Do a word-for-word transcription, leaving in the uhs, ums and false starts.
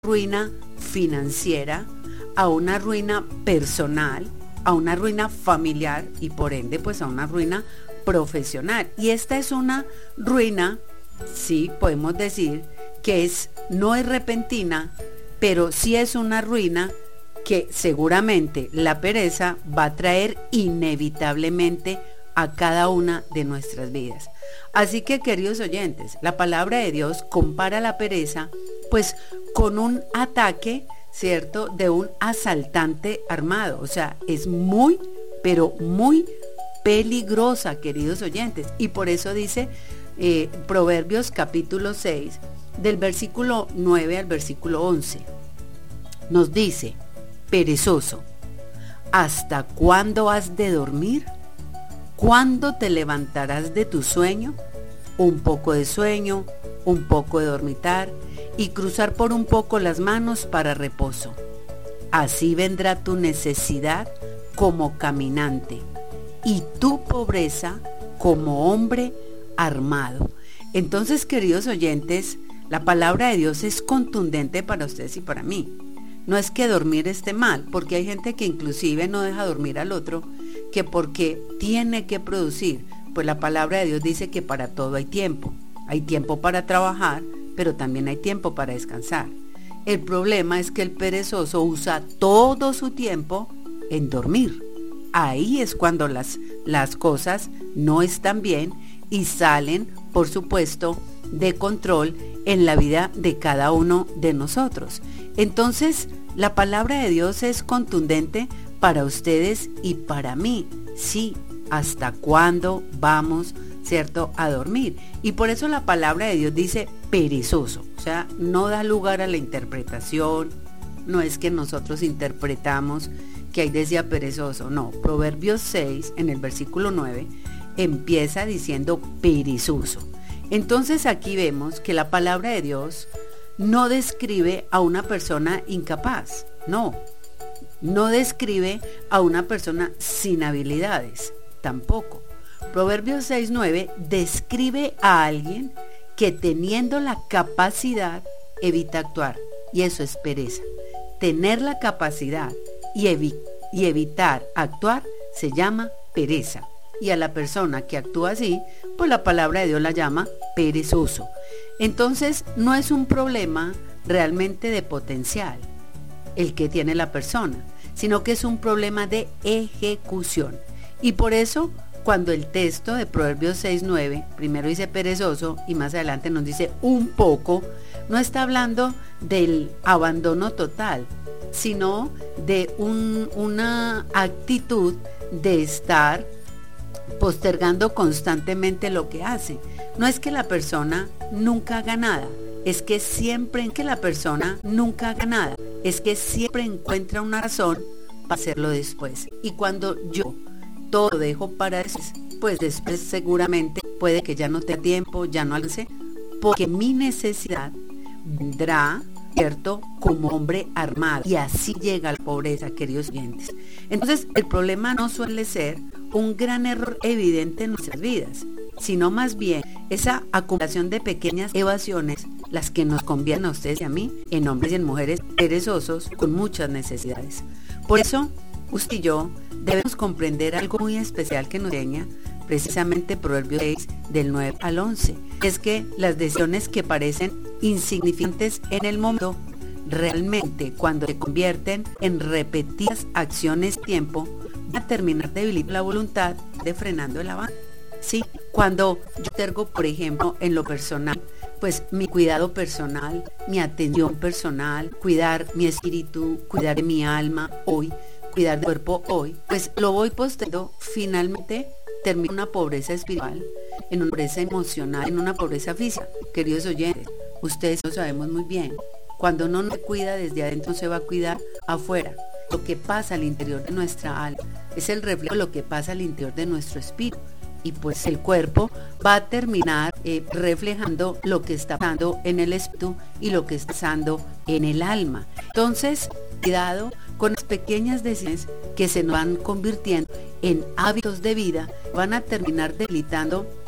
ruina financiera, a una ruina personal, a una ruina familiar y por ende pues a una ruina profesional. Y esta es una ruina, sí, podemos decir que es, no es repentina, pero sí es una ruina que seguramente la pereza va a traer inevitablemente a cada una de nuestras vidas. Así que, queridos oyentes, la palabra de Dios compara la pereza pues con un ataque, ¿cierto?, de un asaltante armado. O sea, es muy, pero muy peligrosa, queridos oyentes. Y por eso dice eh, Proverbios capítulo seis, del versículo nueve al versículo once. Nos dice: perezoso, ¿hasta cuándo has de dormir? ¿Cuándo te levantarás de tu sueño? Un poco de sueño, un poco de dormitar y cruzar por un poco las manos para reposo. Así vendrá tu necesidad como caminante y tu pobreza como hombre armado. Entonces, queridos oyentes, la palabra de Dios es contundente para ustedes y para mí. No es que dormir esté mal, porque hay gente que inclusive no deja dormir al otro, que porque tiene que producir. Pues la palabra de Dios dice que para todo hay tiempo. Hay tiempo para trabajar, pero también hay tiempo para descansar. El problema es que el perezoso usa todo su tiempo en dormir. Ahí es cuando las, las cosas no están bien y salen, por supuesto, de control en la vida de cada uno de nosotros. Entonces, la palabra de Dios es contundente para ustedes y para mí. Sí, ¿hasta cuándo vamos, cierto, a dormir? Y por eso la palabra de Dios dice perezoso. O sea, no da lugar a la interpretación. No es que nosotros interpretamos que ahí decía perezoso. No, Proverbios seis, en el versículo nueve, empieza diciendo perezoso. Entonces aquí vemos que la palabra de Dios no describe a una persona incapaz. No, no describe a una persona sin habilidades. Tampoco. Proverbios seis nueve describe a alguien que teniendo la capacidad evita actuar. Y eso es pereza. Tener la capacidad y, evi- y evitar actuar se llama pereza. Y a la persona que actúa así, pues la palabra de Dios la llama perezoso. Entonces, no es un problema realmente de potencial el que tiene la persona, sino que es un problema de ejecución. Y por eso, cuando el texto de Proverbios seis nueve, primero dice perezoso y más adelante nos dice un poco, no está hablando del abandono total, sino de un, una actitud de estar postergando constantemente lo que hace. No es que la persona nunca haga nada, es que siempre que la persona nunca haga nada, es que siempre encuentra una razón para hacerlo después. Y cuando yo todo dejo para después, pues después seguramente puede que ya no tenga tiempo, ya no alcance, porque mi necesidad vendrá, ¿cierto?, como hombre armado. Y así llega la pobreza, queridos oyentes. Entonces, el problema no suele ser un gran error evidente en nuestras vidas, sino más bien esa acumulación de pequeñas evasiones las que nos convierten a ustedes y a mí en hombres y en mujeres perezosos con muchas necesidades. Por eso, usted y yo debemos comprender algo muy especial que nos enseña precisamente Proverbios seis, del nueve al once. Es que las decisiones que parecen insignificantes en el momento, realmente cuando se convierten en repetidas acciones de tiempo, van a terminar debilitando la voluntad de frenando el avance. Sí, cuando yo tergo, por ejemplo, en lo personal, pues mi cuidado personal, mi atención personal, cuidar mi espíritu, cuidar de mi alma hoy, cuidar del cuerpo hoy, pues lo voy postergando, finalmente termino en una pobreza espiritual, en una pobreza emocional, en una pobreza física. Queridos oyentes, ustedes lo sabemos muy bien. Cuando uno no se cuida desde adentro, se va a cuidar afuera. Lo que pasa al interior de nuestra alma es el reflejo de lo que pasa al interior de nuestro espíritu. Y pues el cuerpo va a terminar eh, reflejando lo que está pasando en el espíritu y lo que está pasando en el alma. Entonces, cuidado con las pequeñas decisiones que se nos van convirtiendo en hábitos de vida, van a terminar debilitando